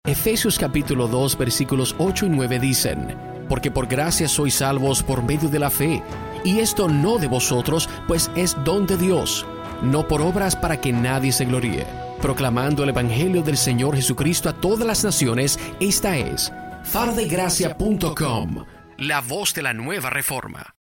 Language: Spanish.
Efesios capítulo 2 versículos 8 y 9 dicen: porque por gracia sois salvos por medio de la fe, y esto no de vosotros, pues es don de Dios, no por obras para que nadie se gloríe, proclamando el evangelio del Señor Jesucristo a todas las naciones. Esta es fardegracia.com, la voz de la nueva reforma.